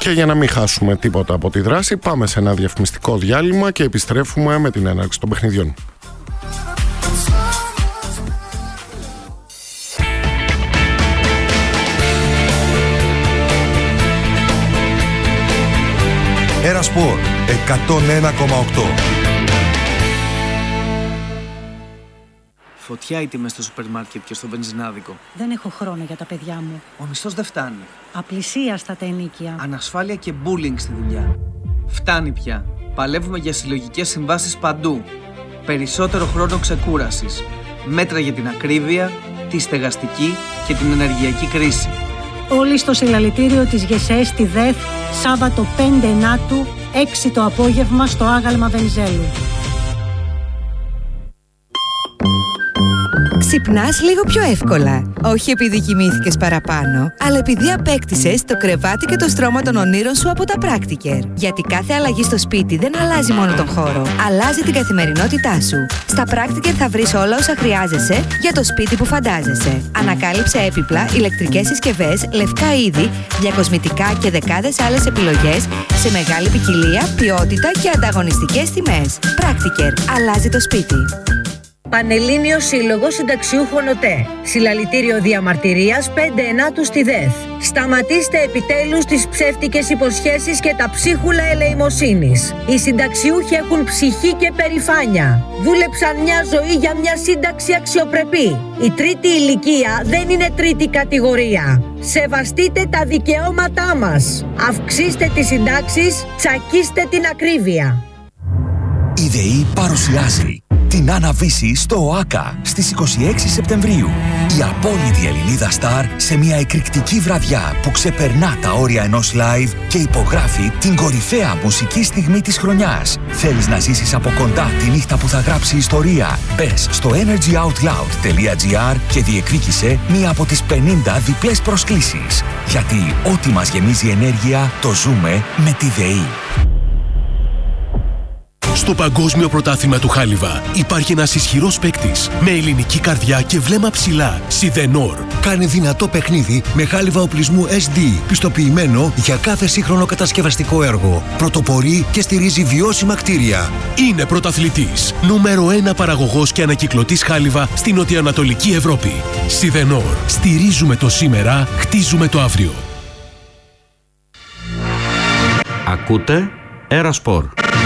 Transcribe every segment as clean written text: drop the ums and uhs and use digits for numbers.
Και για να μην χάσουμε τίποτα από τη δράση, πάμε σε ένα διαφημιστικό διάλειμμα και επιστρέφουμε με την έναρξη των παιχνιδιών. Ερασπορ 101,8. Φωτιά οι τιμές στο σούπερ μάρκετ και στο βενζινάδικο. Δεν έχω χρόνο για τα παιδιά μου. Ο μισθός δεν φτάνει. Απλησίαστα τα ενοίκια. Ανασφάλεια και bullying στη δουλειά. Φτάνει πια. Παλεύουμε για συλλογικές συμβάσεις παντού. Περισσότερο χρόνο ξεκούρασης. Μέτρα για την ακρίβεια, τη στεγαστική και την ενεργειακή κρίση. Όλοι στο συλλαλητήριο της ΓΕΣΕ στη ΔΕΘ, Σάββατο 5 Ενάτου, 6 το απόγευμα στο άγαλμα Βενιζέλου. Ξυπνάς λίγο πιο εύκολα. Όχι επειδή κοιμήθηκες παραπάνω, αλλά επειδή απέκτησες το κρεβάτι και το στρώμα των ονείρων σου από τα Practiker. Γιατί κάθε αλλαγή στο σπίτι δεν αλλάζει μόνο τον χώρο, αλλάζει την καθημερινότητά σου. Στα Practiker θα βρεις όλα όσα χρειάζεσαι για το σπίτι που φαντάζεσαι. Ανακάλυψε έπιπλα, ηλεκτρικές συσκευές, λευκά είδη, διακοσμητικά και δεκάδες άλλες επιλογές σε μεγάλη ποικιλία, ποιότητα και ανταγωνιστικές τιμές. Practiker. Αλλάζει το σπίτι. Πανελλήνιος Σύλλογος Συνταξιούχων ΟΤΕ. Συλλαλητήριο διαμαρτυρίας 5 Ενάτου στη ΔΕΘ. Σταματήστε επιτέλους τις ψεύτικες υποσχέσεις και τα ψίχουλα ελεημοσύνης. Οι συνταξιούχοι έχουν ψυχή και περηφάνεια. Δούλεψαν μια ζωή για μια σύνταξη αξιοπρεπή. Η τρίτη ηλικία δεν είναι τρίτη κατηγορία. Σεβαστείτε τα δικαιώματά μας. Αυξήστε τις συντάξεις, τσακίστε την ακρίβεια. Η ΔΕΗ παρουσιάζει την Άννα-Βύση στο ΟΑΚΑ στις 26 Σεπτεμβρίου. Η απόλυτη Ελληνίδα στάρ σε μια εκρηκτική βραδιά που ξεπερνά τα όρια ενός live και υπογράφει την κορυφαία μουσική στιγμή της χρονιάς. Θέλεις να ζήσεις από κοντά τη νύχτα που θα γράψει ιστορία? Μπες στο energyoutloud.gr και διεκδίκησε μία από τις 50 διπλές προσκλήσεις. Γιατί ό,τι μας γεμίζει ενέργεια το ζούμε με τη ΔΕΗ. Στο Παγκόσμιο Πρωτάθλημα του Χάλιβα υπάρχει ένας ισχυρός παίκτης με ελληνική καρδιά και βλέμμα ψηλά. Σιδενόρ. Κάνει δυνατό παιχνίδι με χάλιβα οπλισμού SD, πιστοποιημένο για κάθε σύγχρονο κατασκευαστικό έργο. Πρωτοπορεί και στηρίζει βιώσιμα κτίρια. Είναι πρωταθλητής. Νούμερο 1 παραγωγός και ανακυκλωτής χάλιβα στην νοτιοανατολική Ευρώπη. Σιδενόρ. Στηρίζουμε το σήμερα, χτίζουμε το αύριο. Ακούτε Ερασπορ.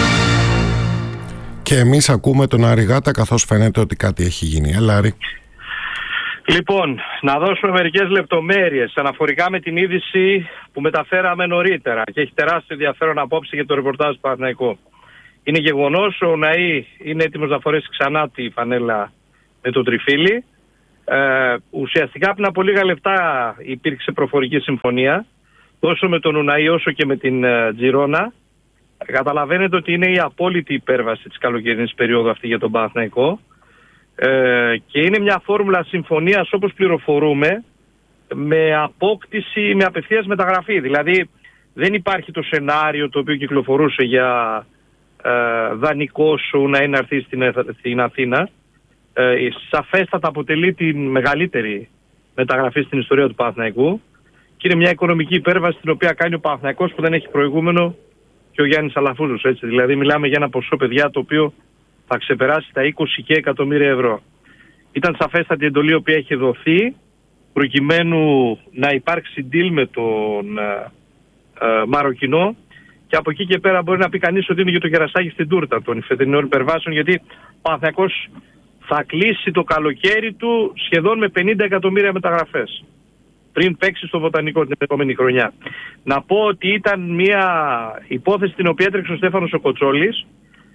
Και εμείς ακούμε τον Άρη Γάτα, καθώς φαίνεται ότι κάτι έχει γίνει. Άρη. Λοιπόν, να δώσουμε μερικές λεπτομέρειες αναφορικά με την είδηση που μεταφέραμε νωρίτερα και έχει τεράστιο ενδιαφέρον απόψε για το ρεπορτάζ του Παναθηναϊκού. Είναι γεγονός, ο Ναή είναι έτοιμος να φορέσει ξανά τη φανέλα με τον τριφύλι. Ουσιαστικά πριν από λίγα λεπτά υπήρξε προφορική συμφωνία τόσο με τον Ουναή όσο και με την Τζιρόνα. Καταλαβαίνετε ότι είναι η απόλυτη υπέρβαση της καλοκαιρινής περίοδου αυτή για τον Παναθηναϊκό και είναι μια φόρμουλα συμφωνίας, όπως πληροφορούμε, με απόκτηση, με απευθείας μεταγραφή. Δηλαδή δεν υπάρχει το σενάριο το οποίο κυκλοφορούσε για δανεικός να έρθει στην Αθήνα. Σαφέστατα αποτελεί τη μεγαλύτερη μεταγραφή στην ιστορία του Παναθηναϊκού και είναι μια οικονομική υπέρβαση την οποία κάνει ο Παναθηναϊκός που δεν έχει προηγούμενο και ο Γιάννης Αλαφούζος, έτσι. Δηλαδή μιλάμε για ένα ποσό, παιδιά, το οποίο θα ξεπεράσει τα 20 και εκατομμύρια ευρώ. Ήταν σαφέστατη η εντολή η οποία έχει δοθεί προκειμένου να υπάρξει deal με τον Μαροκινό και από εκεί και πέρα μπορεί να πει κανείς ότι είναι για το κερασάκι στην τούρτα των φετινών υπερβάσεων, γιατί ο Παναθηναϊκός θα κλείσει το καλοκαίρι του σχεδόν με 50 εκατομμύρια μεταγραφές πριν παίξει στο Βοτανικό την επόμενη χρονιά. Να πω ότι ήταν μια υπόθεση την οποία έτρεξε ο Στέφανος ο Κοτσόλης.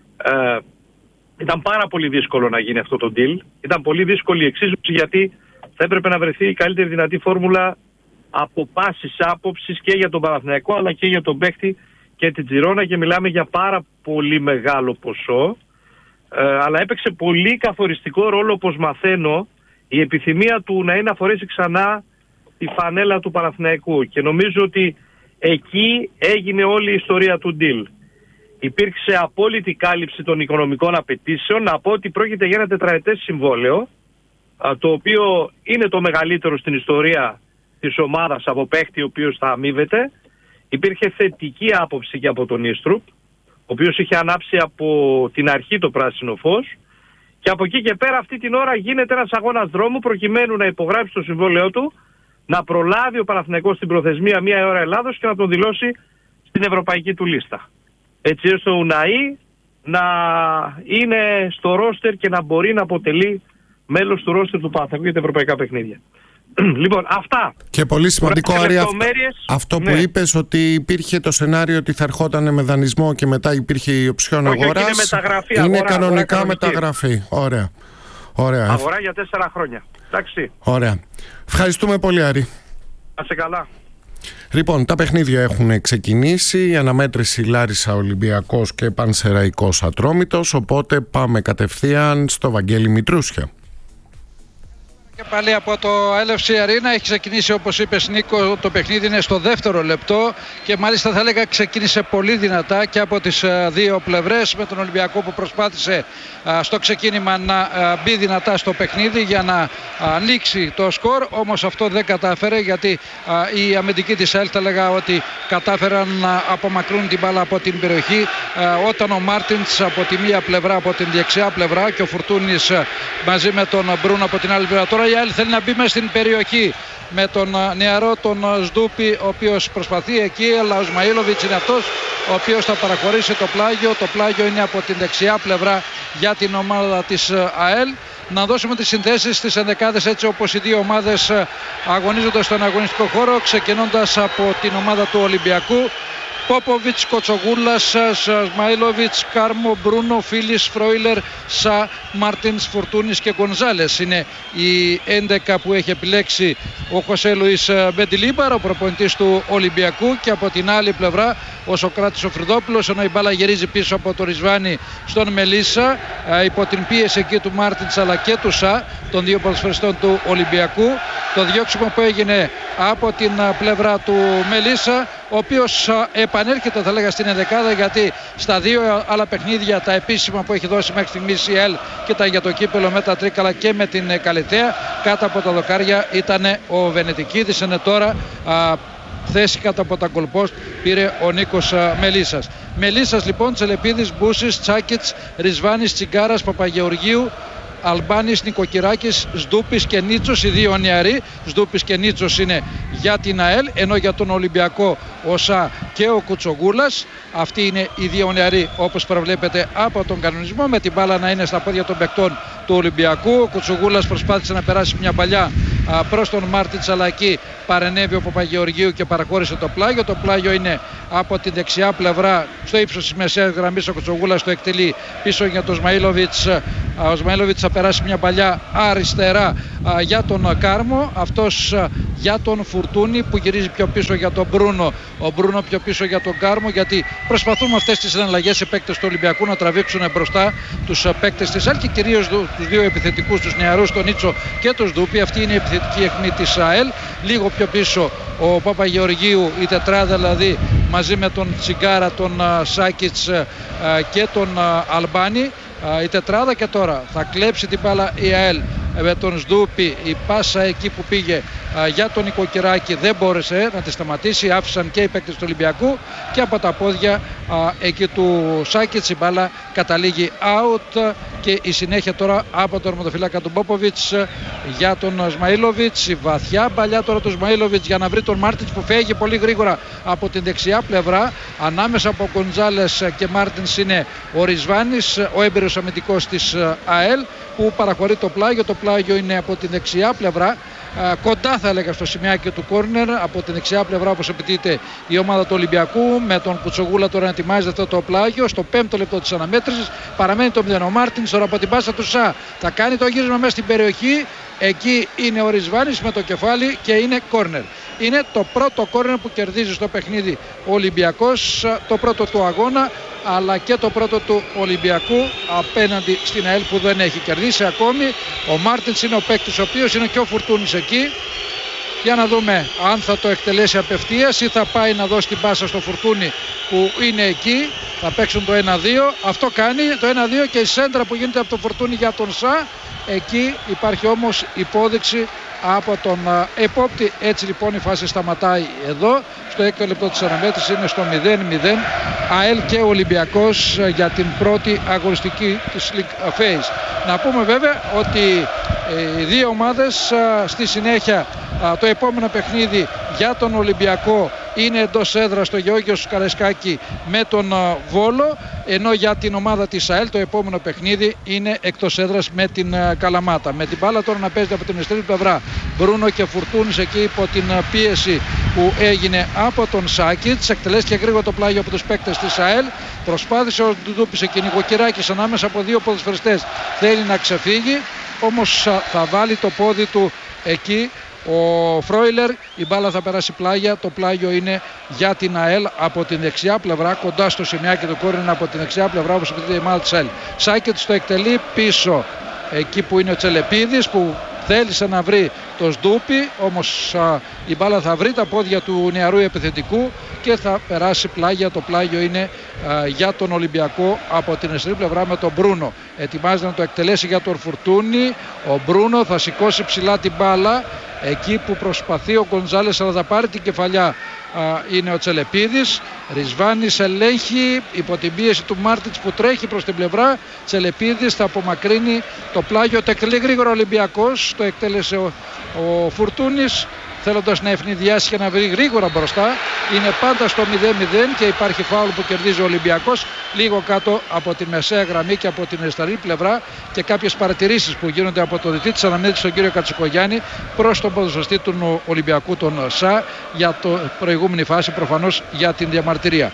Ήταν πάρα πολύ δύσκολο να γίνει αυτό το deal. Ήταν πολύ δύσκολη η εξίσωση γιατί θα έπρεπε να βρεθεί η καλύτερη δυνατή φόρμουλα από πάσης άποψης και για τον Παναθηναϊκό αλλά και για τον παίκτη και την Τζιρόνα και μιλάμε για πάρα πολύ μεγάλο ποσό. Αλλά έπαιξε πολύ καθοριστικό ρόλο, όπως μαθαίνω, η επιθυμία του να είναι να φορέσει ξανά τη φανέλα του Παναθηναϊκού και νομίζω ότι εκεί έγινε όλη η ιστορία του deal. Υπήρξε απόλυτη κάλυψη των οικονομικών απαιτήσεων. Να πω ότι πρόκειται για ένα τετραετές συμβόλαιο, το οποίο είναι το μεγαλύτερο στην ιστορία της ομάδας από παίχτη ο οποίος θα αμείβεται Υπήρχε θετική άποψη και από τον Ίστρουπ, ο οποίος είχε ανάψει από την αρχή το πράσινο φως, και από εκεί και πέρα αυτή την ώρα γίνεται ένας αγώνας δρόμου προκειμένου να υπογράψει το συμβόλαιό του, να προλάβει ο Παναθηναϊκός στην προθεσμία 1 ώρα Ελλάδος και να τον δηλώσει στην ευρωπαϊκή του λίστα. Έτσι ώστε ο Ουναή να είναι στο ρόστερ και να μπορεί να αποτελεί μέλος του ρόστερ του Παναθηναϊκού για τα ευρωπαϊκά παιχνίδια. Λοιπόν, αυτά. Και πολύ σημαντικό, Άρη, αυτό που είπες, ότι υπήρχε το σενάριο ότι θα ερχόταν με δανεισμό και μετά υπήρχε η οψιόν αγοράς. Είναι κανονικά μεταγραφή. Ωραία. Αγορά για 4 χρόνια. Εντάξει. Ωραία. Ευχαριστούμε πολύ, Άρη. Να σε καλά. Λοιπόν, τα παιχνίδια έχουν ξεκινήσει. Η αναμέτρηση Λάρισα Ολυμπιακός και Πανσεραϊκός Ατρόμητος. Οπότε πάμε κατευθείαν στο Βαγγέλη Μητρούσια. Και πάλι από το LFC Arena έχει ξεκινήσει, όπως είπες Νίκο, το παιχνίδι είναι στο δεύτερο λεπτό και μάλιστα θα έλεγα ξεκίνησε πολύ δυνατά και από τις δύο πλευρές, με τον Ολυμπιακό που προσπάθησε στο ξεκίνημα να μπει δυνατά στο παιχνίδι για να ανοίξει το σκορ, όμως αυτό δεν κατάφερε, γιατί η αμυντική της ΑΕΛ θα έλεγα ότι κατάφεραν να απομακρύνουν την μπάλα από την περιοχή, όταν ο Μάρτινς από τη μία πλευρά, από την δεξιά πλευρά, και ο Φουρτούνης μαζί με τον Μπρούνο από την άλλη πλευρά. Τώρα η ΑΕΛ θέλει να μπει μέσα στην περιοχή με τον νεαρό τον Σντούπι, ο οποίος προσπαθεί εκεί, αλλά ο Σμαΐλοβιτς είναι αυτός ο οποίος θα παραχωρήσει το πλάγιο. Το πλάγιο είναι από την δεξιά πλευρά για την ομάδα της ΑΕΛ. Να δώσουμε τις συνθέσεις στις ενδεκάδες έτσι όπως οι δύο ομάδες αγωνίζονται στον αγωνιστικό χώρο, ξεκινώντας από την ομάδα του Ολυμπιακού. Πόποβιτς, Κοτσογούλας, Σμαΐλοβιτς, Κάρμο, Μπρούνο, Φίλης, Φρόιλερ, Σα, Μάρτινς, Φουρτούνης και Γκονζάλες. Είναι οι 11 που έχει επιλέξει ο Χωσέ Λουίς Μπεντιλίμπαρ, ο προπονητής του Ολυμπιακού, και από την άλλη πλευρά ο Σοκράτης ο Φρυδόπουλος, ενώ η μπάλα γυρίζει πίσω από το Ρισβάνι στον Μελίσσα, υπό την πίεση εκεί του Μάρτινς αλλά και του Σα, των δύο ποδοσφαιριστών του Ολυμπιακού. Το διώξιμο που έγινε από την πλευρά του Μελίσσα, ο οποίος επανέρχεται θα λέγα στην ενδεκάδα, γιατί στα δύο άλλα παιχνίδια τα επίσημα που έχει δώσει μέχρι στιγμής η ΕΛ και τα για το κύπελο με τα Τρίκαλα και με την Καλιθέα, κάτω από τα δοκάρια ήταν ο Βενετικίδης, είναι τώρα θέση κάτω από τα γκολπόστ πήρε ο Νίκος Μελίσσας. Μελίσσας λοιπόν, Τσελεπίδης, Μπούσης, Τσάκιτς, Ρισβάνης, Τσιγκάρας, Παπαγεωργίου, Αλμπάνης, Νικοκυράκης, Σντούπης και Νίτσος, οι δύο νεαροί. Σντούπης και Νίτσος είναι για την ΑΕΛ, ενώ για τον Ολυμπιακό ο Σα και ο Κουτσογούλας. Αυτοί είναι οι δύο νεαροί όπως προβλέπετε από τον κανονισμό, με την μπάλα να είναι στα πόδια των παικτών του Ολυμπιακού. Ο Κουτσογούλας προσπάθησε να περάσει μια παλιά προς τον Μάρτινς, αλλά εκεί παρενέβη ο Παπαγεωργίου και παραχώρησε το πλάγιο. Το πλάγιο είναι από την δεξιά πλευρά, στο ύψος της μεσαίας γραμμής. Ο Κουτσογούλας το εκτελεί πίσω για τον Σμαΐλοβιτς. Ο Σμαΐλοβιτς θα περάσει μια παλιά αριστερά για τον Κάρμο, αυτός για τον Φουρτούνη που γυρίζει πιο πίσω για τον Μπρούνο, ο Μπρούνο πιο πίσω για τον Κάρμο, γιατί προσπαθούν αυτές τις εναλλαγές οι παίκτες του Ολυμπιακού να τραβήξουν μπροστά τους παίκτες της ΑΕΛ και κυρίως τους δύο επιθετικούς, τους νεαρούς, τον Νίτσο και τον Σντούπι. Αυτή είναι η επιθετική αιχμή της ΑΕΛ. Λίγο πιο πίσω ο Παπαγεωργίου, η τετράδα δηλαδή, μαζί με τον Τσιγκάρα, τον Σάκιτς και τον Αλμπάνη, η τετράδα. Και τώρα θα κλέψει την μπάλα η ΑΕΛ με τον Σντούπι. Η πάσα εκεί που πήγε για τον Νικοκυράκη δεν μπόρεσε να τη σταματήσει, άφησαν και οι παίκτες του Ολυμπιακού, και από τα πόδια εκεί του Σάκιτς η μπάλα καταλήγει out, και η συνέχεια τώρα από τον ορμοδοφύλακα του Πόποβιτς για τον Σμαΐλοβιτς. Η βαθιά παλιά τώρα του Σμαΐλοβιτς για να βρει τον Μάρτινς που φεύγει πολύ γρήγορα από την δεξιά πλευρά. Ανάμεσα από Γκοντζάλες και Μάρτινς είναι ο Ρισβάνης, ο έμπειρος αμυντικός της ΑΕΛ, που παραχωρεί το πλάγιο. Το πλάγιο είναι από την δεξιά πλευρά, κοντά θα έλεγα στο σημειάκι του κόρνερ, από την δεξιά πλευρά όπως επιτείται η ομάδα του Ολυμπιακού, με τον Κουτσογούλα τώρα να ετοιμάζει αυτό το πλάγιο. Στο 5ο λεπτό της αναμέτρησης παραμένει το 0. Ο Μάρτινς τώρα από την πάσα του Σα θα κάνει το γύρισμα μέσα στην περιοχή. Εκεί είναι ο Ρισβάνης με το κεφάλι και είναι κόρνερ. Είναι το πρώτο κόρνερ που κερδίζει στο παιχνίδι ο Ολυμπιακός, το πρώτο του αγώνα, αλλά και το πρώτο του Ολυμπιακού απέναντι στην ΑΕΛ που δεν έχει κερδίσει ακόμη. Ο Μάρτινς είναι ο παίκτης ο οποίος, είναι και ο Φουρτούνης εκεί. Για να δούμε αν θα το εκτελέσει απευθείας ή θα πάει να δώσει την πάσα στο Φουρτούνη που είναι εκεί. Θα παίξουν το 1-2. Αυτό κάνει το 1-2 και η σέντρα που γίνεται από το Φουρτούνη για τον Σα. Εκεί υπάρχει όμως υπόδειξη από τον επόπτη. Έτσι λοιπόν η φάση σταματάει εδώ. Στο έκτο λεπτό της αναμέτρησης είναι στο 0-0. ΑΕΛ και Ολυμπιακός για την πρώτη αγωνιστική της League Phase. Να πούμε βέβαια ότι οι δύο ομάδες στη συνέχεια το επόμενο παιχνίδι για τον Ολυμπιακό είναι εντός έδρας στο Γεώργιος Καραϊσκάκη με τον Βόλο, ενώ για την ομάδα της ΑΕΛ το επόμενο παιχνίδι είναι εκτός έδρας με την Καλαμάτα. Με την μπάλα τώρα να παίζεται από την αριστερή πλευρά Μπρούνο και Φουρτούνης εκεί υπό την πίεση που έγινε από τον Σάκιτς. Εκτελέστηκε γρήγορα το πλάγιο από τους παίκτες της ΑΕΛ. Προσπάθησε ο Ντουτούπης εκεί, Νικοκυράκης ανάμεσα από δύο ποδοσφαιριστές θέλει να ξεφύγει, όμως θα βάλει το πόδι του εκεί ο Φρόιλερ. Η μπάλα θα περάσει πλάγια. Το πλάγιο είναι για την ΑΕΛ από την δεξιά πλευρά, κοντά στο σημειάκι του κόρνερ από την δεξιά πλευρά, όπως επειδή η ομάδα της ΑΕΛ. Σάκετς το εκτελεί πίσω εκεί που είναι ο Τσελεπίδης, που θέλησε να βρει το Σντούπι, όμως η μπάλα θα βρει τα πόδια του νεαρού επιθετικού και θα περάσει πλάγια. Το πλάγιο είναι για τον Ολυμπιακό από την αριστερή πλευρά με τον Μπρούνο. Ετοιμάζεται να το εκτελέσει για τον Φουρτούνη. Ο Μπρούνο θα σηκώσει ψηλά την μπάλα εκεί που προσπαθεί ο Γκοντζάλες, αλλά θα πάρει την κεφαλιά είναι ο Τσελεπίδης. Ρισβάνης ελέγχει υπό την πίεση του Μάρτιτς που τρέχει προς την πλευρά. Τσελεπίδης θα απομακρύνει το πλάγιο. Το εκτελεί γρήγορα ο Ολυμπιακός. Το εκτέλεσε ο Φουρτούνης, θέλοντας να ευνηδιάσει και να βρει γρήγορα μπροστά. Είναι πάντα στο 0-0 και υπάρχει φάουλ που κερδίζει ο Ολυμπιακός λίγο κάτω από τη μεσαία γραμμή και από την αριστερή πλευρά, και κάποιες παρατηρήσεις που γίνονται από το διτή της αναμέτρησης τον κύριο Κατσικογιάννη προς τον ποδοσφαιριστή του Ολυμπιακού, τον ΣΑ, για το προηγούμενη φάση, προφανώς για την διαμαρτυρία.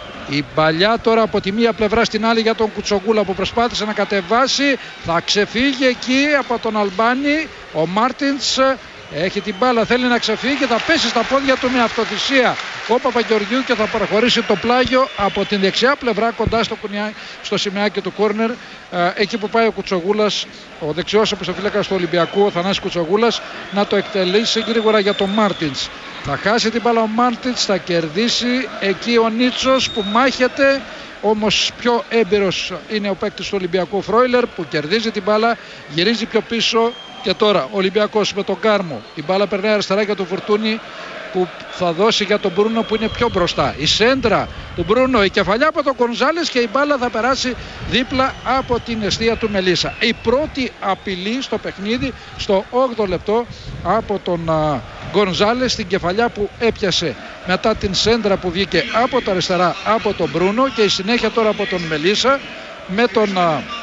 Η παλιά τώρα από τη μία πλευρά στην άλλη για τον Κουτσογούλα που προσπάθησε να κατεβάσει. Θα ξεφύγει εκεί από τον Αλμπάνη. Ο Μάρτινς έχει την μπάλα, θέλει να ξεφύγει και θα πέσει στα πόδια του με αυτοθυσία ο Παπαγεωργίου και θα προχωρήσει το πλάγιο από την δεξιά πλευρά κοντά στο σημαίακι του κόρνερ, εκεί που πάει ο Κουτσογούλας, ο δεξιός οπισθοφύλακας του Ολυμπιακού, ο Θανάσης Κουτσογούλας, να το εκτελήσει γρήγορα για τον Μάρτινς. Θα χάσει την μπάλα ο Μάρτινς, θα κερδίσει εκεί ο Νίτσος που μάχεται, όμως πιο έμπειρος είναι ο παίκτης του Ολυμπιακού Φρόιλερ που κερδίζει την μπάλα, γυρίζει πιο πίσω. Και τώρα ο Ολυμπιακός με τον Κάρμο. Η μπάλα περνάει αριστερά για τον Φουρτούνη που θα δώσει για τον Μπρούνο που είναι πιο μπροστά. Η σέντρα του Μπρούνο, η κεφαλιά από τον Γκονζάλες και η μπάλα θα περάσει δίπλα από την εστία του Μελίσσα. Η πρώτη απειλή στο παιχνίδι στο 8ο λεπτό από τον Γκονζάλες, την κεφαλιά που έπιασε μετά την σέντρα που βγήκε από τα αριστερά από τον Μπρούνο, και η συνέχεια τώρα από τον Μελίσσα με τον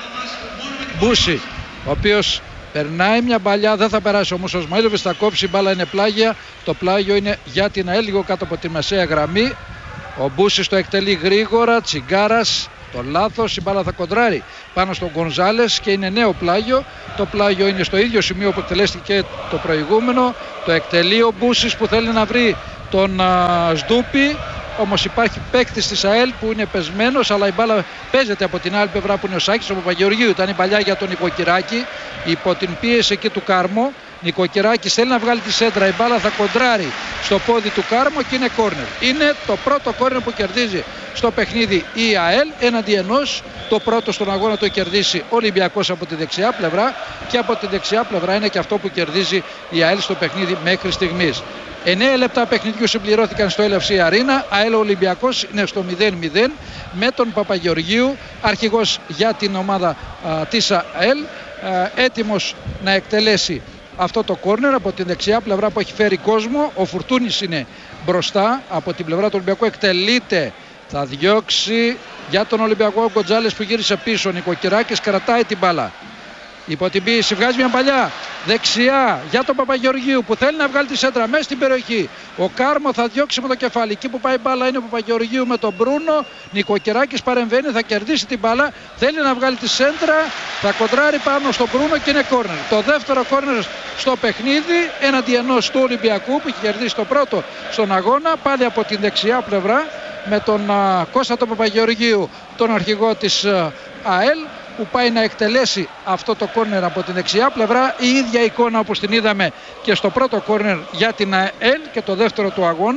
Μπούση, ο οποίος περνάει μια μπαλιά, δεν θα περάσει όμως ο Σμαήλοβιτς, θα κόψει, η μπάλα είναι πλάγια. Το πλάγιο είναι για την ΑΕΛ λίγο κάτω από τη μεσαία γραμμή. Ο Μπούσης το εκτελεί γρήγορα, Τσιγκάρας, το λάθος, η μπάλα θα κοντράρει πάνω στον Γκονζάλες και είναι νέο πλάγιο. Το πλάγιο είναι στο ίδιο σημείο που εκτελέστηκε το προηγούμενο. Το εκτελεί ο Μπούσης που θέλει να βρει τον Σντούπι. Όμως υπάρχει παίκτης της ΑΕΛ που είναι πεσμένος, αλλά η μπάλα παίζεται από την άλλη πλευρά που είναι ο Σάκης, ο Παπαγεωργίου. Ήταν η παλιά για τον Νικοκυράκη υπό την πίεση εκεί του Κάρμο. Νικοκυράκης θέλει να βγάλει τη σέντρα, η μπάλα θα κοντράρει στο πόδι του Κάρμο και είναι κόρνερ. Είναι το πρώτο κόρνερ που κερδίζει στο παιχνίδι η ΑΕΛ έναντι ενός. Το πρώτο στον αγώνα το κερδίσει ο Ολυμπιακός από τη δεξιά πλευρά, και από τη δεξιά πλευρά είναι και αυτό που κερδίζει η ΑΕΛ στο παιχνίδι μέχρι στιγμής. 9 λεπτά παιχνιδιού συμπληρώθηκαν στο LFC Arena. ΑΕΛ Ολυμπιακός είναι στο 0-0 με τον Παπαγεωργίου, αρχηγός για την ομάδα της ΑΕΛ, έτοιμος να εκτελέσει αυτό το κόρνερ από την δεξιά πλευρά που έχει φέρει κόσμο. Ο Φουρτούνης είναι μπροστά από την πλευρά του Ολυμπιακού, εκτελείται, θα διώξει για τον Ολυμπιακό ο Γκοντζάλες που γύρισε πίσω. Ο Νικοκυράκης κρατάει την μπάλα υπό την πίεση, βγάζει μια παλιά δεξιά για τον Παπαγεωργίου που θέλει να βγάλει τη σέντρα μέσα στην περιοχή. Ο Κάρμο θα διώξει με το κεφάλι. Εκεί που πάει η μπάλα είναι ο Παπαγεωργίου με τον Μπρούνο. Νικοκυράκης παρεμβαίνει, θα κερδίσει την μπάλα. Θέλει να βγάλει τη σέντρα, θα κοντράρει πάνω στον Μπρούνο και είναι κόρνερ. Το δεύτερο κόρνερ στο παιχνίδι έναντι ενός του Ολυμπιακού που έχει κερδίσει το πρώτο στον αγώνα, πάλι από την δεξιά πλευρά με τον Κώστα τον Παπαγεωργίου, τον αρχηγό της ΑΕΛ, που πάει να εκτελέσει αυτό το κόρνερ από την δεξιά πλευρά. Η ίδια εικόνα όπως την είδαμε και στο πρώτο κόρνερ για την ΑΕΛ και το δεύτερο του αγώνα.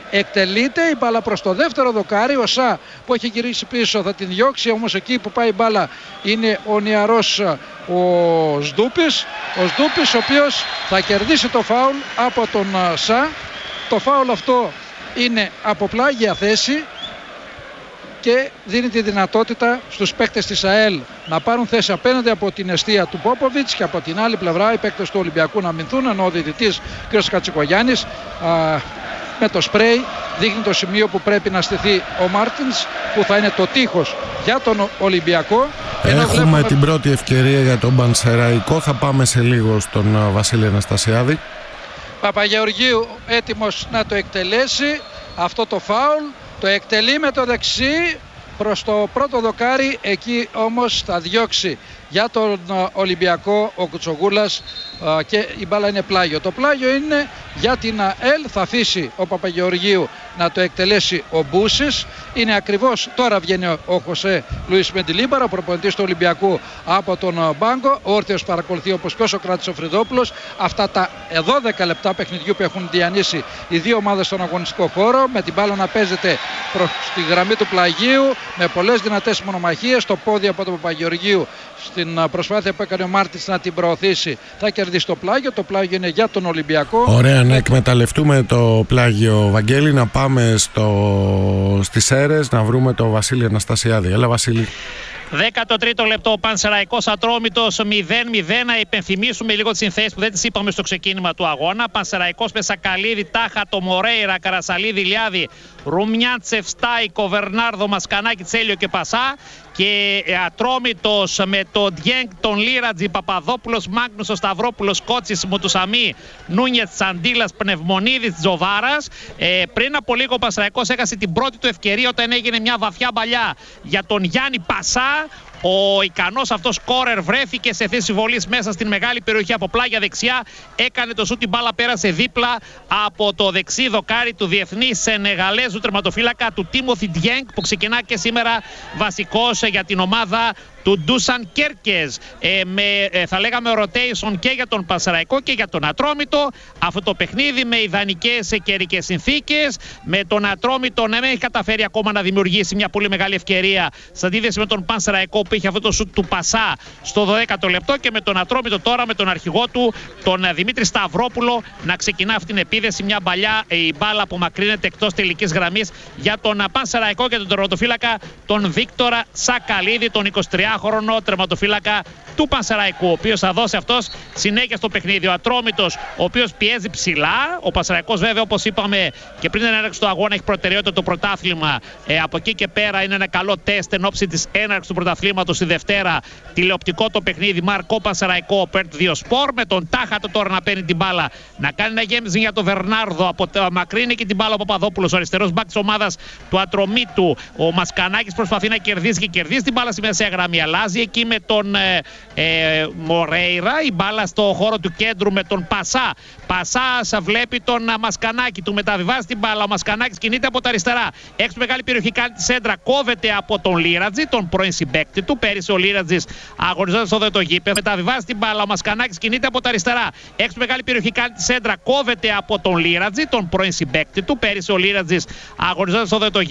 εκτελείται η μπάλα προς το δεύτερο δοκάρι. Ο Σα που έχει γυρίσει πίσω θα την διώξει, όμως εκεί που πάει η μπάλα είναι ο νεαρός ο Σδούπης. Ο Σδούπης ο οποίος θα κερδίσει το φάουλ από τον Σα. Το φάουλ αυτό είναι από πλάγια θέση και δίνει τη δυνατότητα στους παίκτες της ΑΕΛ να πάρουν θέση απέναντι από την εστία του Πόποβιτς και από την άλλη πλευρά οι παίκτες του Ολυμπιακού να αμυνθούν, ενώ ο διαιτητής κ. Κατσικογιάννης με το σπρέι δείχνει το σημείο που πρέπει να στηθεί ο Μάρτινς, που θα είναι το τείχος για τον Ολυμπιακό. Έχουμε την πρώτη ευκαιρία για τον Πανσεραϊκό. Θα πάμε σε λίγο στον Βασίλη Αναστασιάδη. Παπαγεωργίου έτοιμος να το εκτελέσει αυτό το φάουλ. Το εκτελεί με το δεξί προς το πρώτο δοκάρι, εκεί όμως θα διώξει για τον Ολυμπιακό ο Κουτσογούλας και η μπάλα είναι πλάγιο. Το πλάγιο είναι για την ΑΕΛ, θα αφήσει ο Παπαγεωργίου να το εκτελέσει ο Μπούσης. Είναι ακριβώς, τώρα βγαίνει ο Χωσέ Λουίς Μεντιλίμπαρα, ο προπονητής του Ολυμπιακού από τον πάγκο. Ο όρθιος παρακολουθεί όπως και ο Σοκράτης ο Φρυδόπουλος αυτά τα 12 λεπτά παιχνιδιού που έχουν διανύσει οι δύο ομάδες στον αγωνιστικό χώρο, με την μπάλα να παίζεται προς τη γραμμή του πλαγίου, με πολλές δυνατές μονομαχίες. Το πόδι από τον Παπαγεωργίου στην προσπάθεια που έκανε ο Μάρτης να την προωθήσει θα κερδίσει το πλάγιο. Το πλάγιο είναι για τον Ολυμπιακό. Ωραία, να εκμεταλλευτούμε το πλάγιο, Βαγγέλη, να πάμε στις αίρες να βρούμε το Βασίλη Αναστασιάδη. Έλα, Βασίλη. 13ο λεπτό, ο Πανσεραϊκός Ατρόμητος 0-0. Να υπενθυμίσουμε λίγο τις συνθέσεις που δεν τις είπαμε στο ξεκίνημα του αγώνα. Πανσεραϊκός με Σακαλίδη, Τάχατο, Μορέιρα, Καρασαλίδη, Λιάδη, Ρουμιάντσεφ, Στάικο, Βερνάρδο, Μασκανάκη, Τσέλιο και Πασά. Και Ατρόμητος με τον Ντιέγκ, τον Λίρατζη, Παπαδόπουλος, Μάγνουσο, Σταυρόπουλος, Κότσης, Μουτουσαμή, Νούνιετς, Σαντίλας, Πνευμονίδης, Τζοβάρας. Πριν από λίγο ο Πανσεραϊκός έχασε την πρώτη του ευκαιρία όταν έγινε μια βαθιά μπαλιά για τον Γιάννη Πασά. Ο ικανός αυτός σκόρερ βρέθηκε σε θέση βολής μέσα στην μεγάλη περιοχή από πλάγια δεξιά. Έκανε το σούτ, την μπάλα πέρασε δίπλα από το δεξί δοκάρι του διεθνή Σενεγαλέζου τερματοφύλακα του Τίμωθι Ντιέγκ, που ξεκινά και σήμερα βασικός για την ομάδα του Ντούσαν Κέρκες. Θα λέγαμε rotation και για τον Πανσεραϊκό και για τον Ατρόμητο. Αυτό το παιχνίδι με ιδανικές καιρικές συνθήκες, με τον Ατρόμητο να μην έχει καταφέρει ακόμα να δημιουργήσει μια πολύ μεγάλη ευκαιρία σε αντίθεση με τον Πανσεραϊκό που είχε αυτό το σουτ του Πασά στο 12ο λεπτό, και με τον Ατρόμητο τώρα με τον αρχηγό του, τον Δημήτρη Σταυρόπουλο, να ξεκινά αυτή την επίδεση. Μια μπαλιά, η μπάλα που μακρύνεται εκτός τελικής γραμμής για τον Πανσεραϊκό και τον τερματοφύλακα τον Βίκτορα Σακαλίδη, τον 23χρονο τερματοφύλακα του Πανσεραϊκού, ο οποίος θα δώσει αυτός συνέχεια στο παιχνίδι. Ο Ατρόμητος, ο οποίος πιέζει ψηλά. Ο Πανσεραϊκός, βέβαια, όπως είπαμε και πριν την έναρξη του αγώνα, έχει προτεραιότητα το πρωτάθλημα. Από εκεί και πέρα είναι ένα καλό τεστ εν ώψη της έναρξης του πρωταθλήματος τη Δευτέρα. Τηλεοπτικό το παιχνίδι, Μαρκό Πανσεραϊκό, Πέρτ 2 Σπορ, με τον Τάχατο τώρα να παίρνει την μπάλα, να κάνει ένα γέμιζι για τον Βερνάρδο. Από μακρύνει και την μπάλα ο Παπαδόπουλος, ο αριστερός μπακ της ομάδας του Ατρομήτου. Ο Μασκανάκης προσπαθεί να κερδίσει και κερδίζει την μπάλα στη μεσαία γραμμή. Αλλάζει εκεί με τον Μορέιρα, η μπάλα στο χώρο του κέντρου με τον Πασά. Πασά βλέπει τον Μασκανάκη, του μεταβιβάζει την μπάλα. Ο Μασκανάκης κινείται από τα αριστερά. Έξω μεγάλη περιοχή, κάνει τη σέντρα, κόβεται από τον Λίρατζη, τον πρώην συμπαίκτη του. Πέρυσι ο Λίρατζης αγωνιζόταν στο δετο γήπεδο. Μεταβιβάζει την μπάλα. Ο Μασκανάκης κινείται από τα αριστερά. Έξω μεγάλη περιοχή, κάνει τη σέντρα, κόβεται από τον Λίρατζη, τον πρώην συμπαίκτη του. Πέρυσι ο Λίρατζης αγωνιζόταν στο δετο